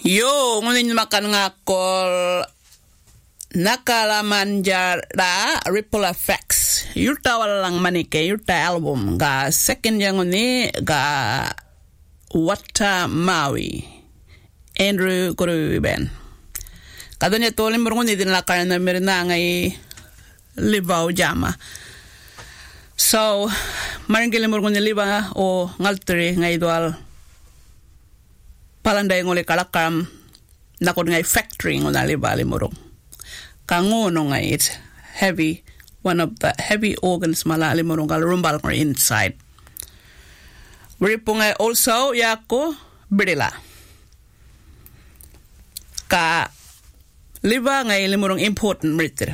Yo, ngunin makan ngakol nakalamanjara ripple effects. Yurta walang manike, yurta album ga second yang nguni ga Wata Maui. Andrew Guruben. Kadonya tolim nguni din lakaran na mirna ngay libaw jama. So, maringkili nguni liba o ngaltri ngay dual palanday nguli kalakam nakon ngay factory nguna liba limurong. Kangono ngay it's heavy, one of the heavy organs mala limurong kal rumbal ngor inside. Wiripo ngay also yako birila. Ka liba ngay limurong important meritir.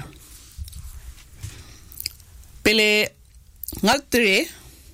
Pili ngaltri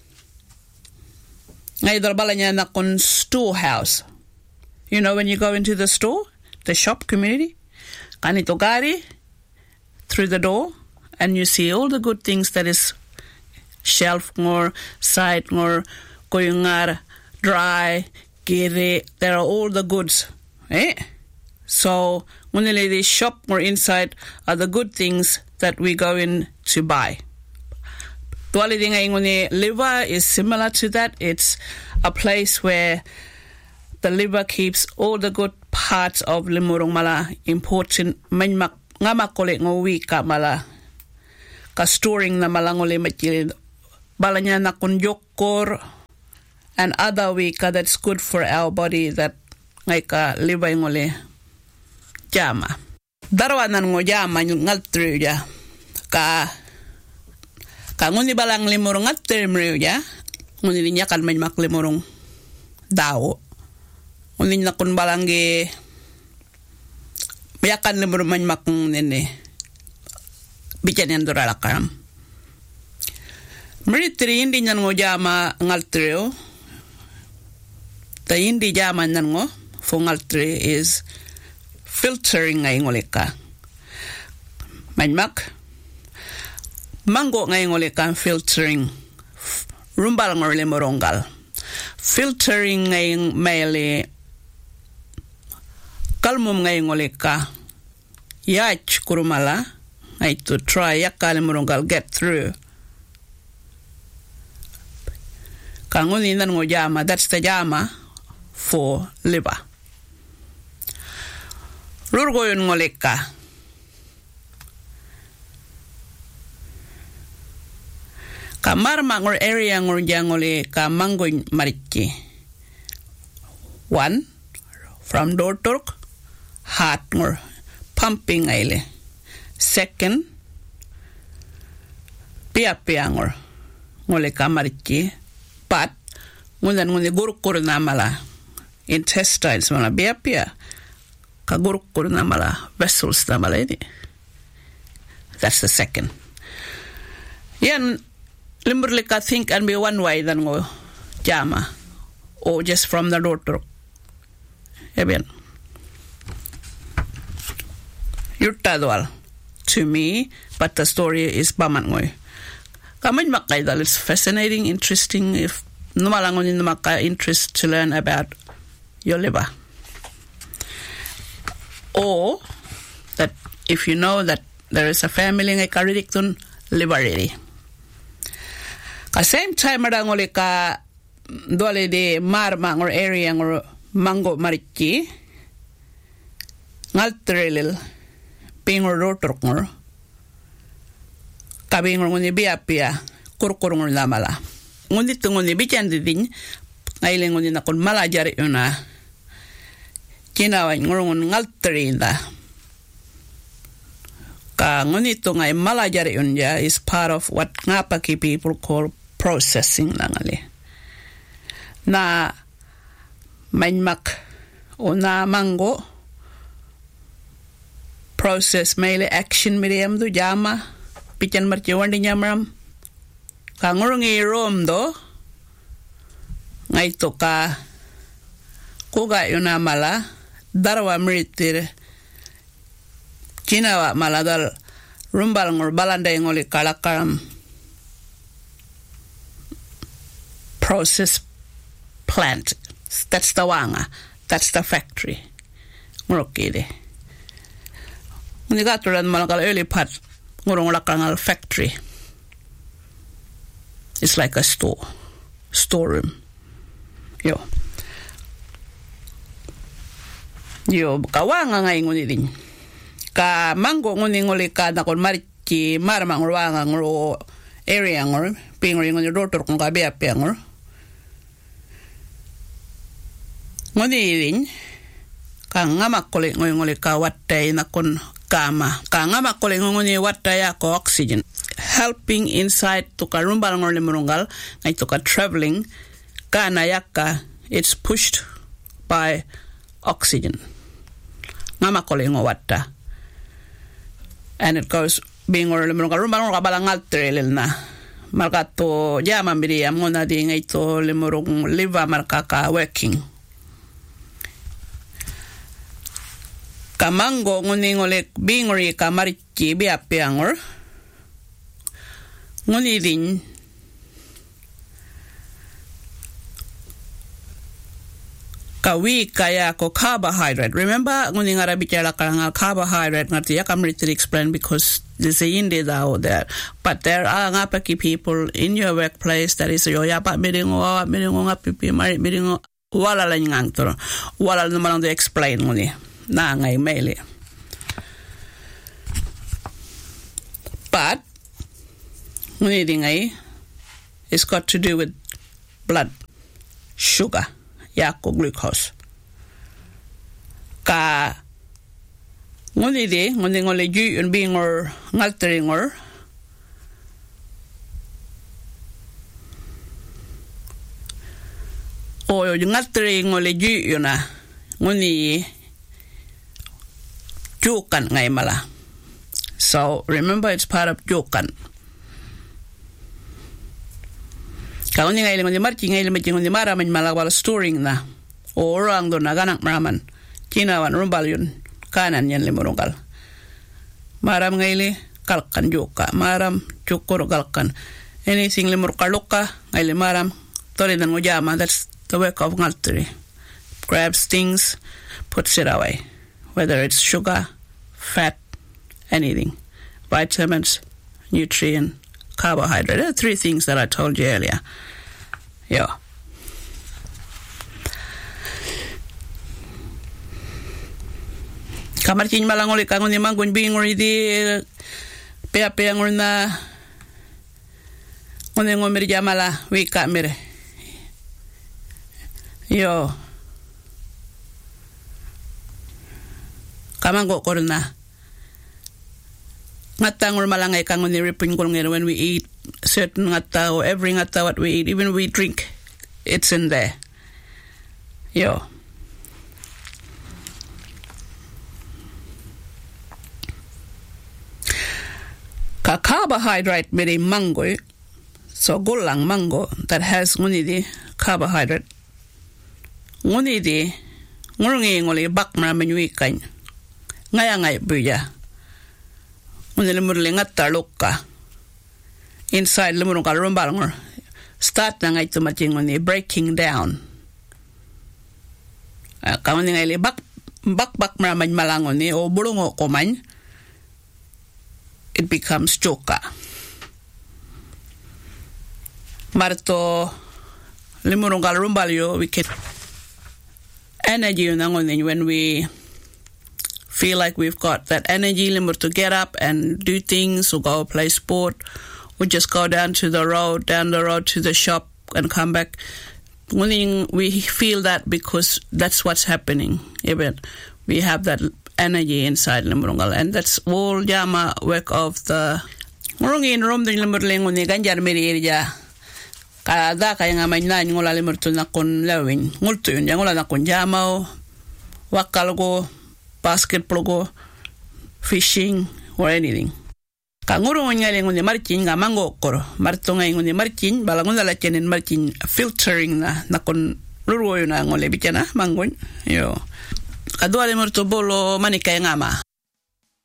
ngay dalbalanya nakon storehouse. You know, when you go into the store, the shop community, kanito gari, through the door, and you see all the good things that is shelf ngor, side ngor, koyungar, dry, kiri, there are all the goods, eh? So, when the shop or inside are the good things that we go in to buy. Tuali dinga inguni liver is similar to that. It's a place where the liver keeps all the good parts of limurong mala important manmak ngamakole ngowi ka mala ka storing na malangole machil balanya na kunjokor and other wika that's good for our body that ngay ka liver ngole jama darwanan ngo jama ngaltri ja ka nguni balang limurong ngaltri ja nguni linyakan manmak limurong daw unin na kun balangge mayakan lemur manmakung nene bican yang doralakaram meritri indi nyan ngo jama ngaltreo ta indi jama nyan ngo for ngaltre is filtering ngay ngoleka manmak mango ngay ngoleka filtering rumbal ngor lemorongal filtering ngay mele kalmum ngay ngoleka yach kurumala ngay to try yakale murungal get through kanguni nan ngo jama, that's the jama for liver. Rurgoyon ngoleka kamar mangor area ngor jangole ka mangoy marichi 1 from door turk heart ngor pumping aile. Second, pia ngor ngole kamarichi but ngundan ngune gurukur namala intestines mala pia ka gurukur namala vessels namala ini. That's the second. Yan limberlika think and be one way than go jama or just from the door turk. Eben Yurtadwal to me, but the story is bamangoy. Kamay makaidal, it's fascinating, interesting. If numalangon in maka interest to learn about your liver, or that if you know that there is a family ngay karidikton liver ready. Ka same time marangoli ka dole de marmang or area or mango marichi ngaltrelil pingor rotor ngor kabingor ngoni biapia kurkurngor lamala ngoni tungoni bican didin ngaileng ngoni nakon malajari una kinawan ngorngon ngaltreinda ka ngoni tungai malajari unja is part of what ngapaki people call processing langali na manmak una mango process mele action miriam do jama pican marchiwandi nyamram kangurungi rom do ngai toka kuga yuna mala darwa meritir kinawa maladal rumbal ngor balanda ngoli kalakaram process plant. That's the wanga. That's the factory. ngurokide nguni gaturan malakal öljypat ngurongulakangal factory. It's like a storeroom. Yo kawanga ngay nguni din ka mango nguni nguli ka nakon marichi maramang ruanga ngro area ngor pingri nguni rotor kung ka bea ngor nguni din ka ngamakole nguli ka wattay nakon kama ka ngamakole nguni wattay ko oxygen helping inside to ka rumbal ngor limurungal ngay to ka traveling ka nayaka it's pushed by oxygen ngamakole ngo watta and it goes being or limurungal rumbal ngor kabala ngaltrelel na markato jama mbiri amona di ngay to limurung liva markaka working kamango nguni ngolek bingori kamarichi biapiangor nguni din kawi kaya ko carbohydrate. Remember nguni ngara bicara kalanga carbohydrate ngati ya kamriti explain because there's a inde out there, but there are ngapaki people in your workplace that is yo ya pa miringo ngapipi mari miringo wala la ngantoro wala naman to explain nguni na ngay mele. But nguni ngay it's got to do with blood sugar yako glucose ka nguni ngole ju un being or ngaltering or o ngaltering ngole ju yuna nguni jukan ngay mala. So remember it's part of jukan. Kalau ni ngay lingon di marchi ngay limit lingon di maraman malawal storing na orang do naganak maraman kinawan rumbal yun kanan yan limurungal maram ngay li kalkan juga maram cukur kalkan anything limur kaluka ngay li maram tori dan ngujama. That's the work of ngalteri. Grabs things, puts it away, whether it's sugar, fat, anything, vitamins, nutrient, carbohydrate. There are three things that I told you earlier. Yeah. Kamar chin malangoli kangon ni mangun bingori di pea ngor na ngone ngomir jamala wika mere. Yo. Kamango korna. Ngatangol malangay kangon ni ripin ngor when we eat certain ngata or every ngata what we eat, even we drink, it's in there. Yo. Ka carbohydrate mere mango, so gulang mango that has nguni di carbohydrate. Nguni di ngurungi ngoli bakma menyui kain. Ngaya buya. Nguni lemurli ngata loka. Inside lemurung kalumbal ngor. Start na ngay tumaching nguni breaking down. Kamu ni ngay li bak maramay malangon ni o bulungo kumain. It becomes choka. Marto lemurung kalumbal yo we get energy when we feel like we've got that energy limit to get up and do things or go play sport or just go down the road to the shop and come back. We feel that because that's what's happening. Even we have that energy inside limurungal, and that's all jama work of the ngurungin rom din limurling ni ganjar meriya. Kada kaya nga may na ngula limurto na kon lawin. Ngulto yun ngula na kon jamaw, wakal go, basketball go, fishing or anything. Kangurong nga lingon ni marchin nga mango koro. Marto nga ingon ni marchin, balangon na latyanin marchin filtering na kon luro yun na ngole bitya na mangon. Yo. Kadua limurto bolo manikay nga ma.